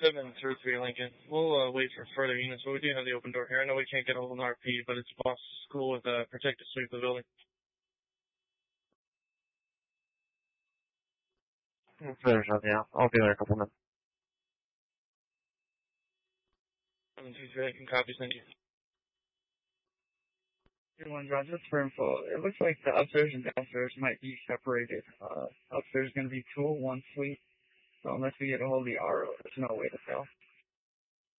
733 Lincoln. We'll wait for further units, but we do have the open door here. I know we can't get a hold of an RP, but it's boss school with a protective sweep of the building. Finish up, yeah. I'll be there in a couple minutes. 723 Lincoln, copy, send you. 1, Roger, for info. It looks like the upstairs and downstairs might be separated. Upstairs is going to be 201 suite, so unless we get a hold of the RO, there's no way to tell.